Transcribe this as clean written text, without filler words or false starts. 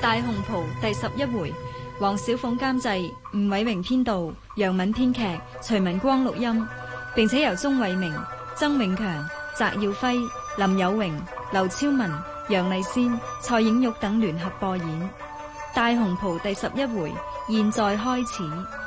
大紅袍第11回，黃小鳳監製，吳偉榮編導，楊敏編劇，徐文光錄音，並且由鍾偉明、曾永強、翟耀輝、林有榮、劉超文、楊麗仙、蔡映玉等聯合播演。大紅袍第11回，現在開始。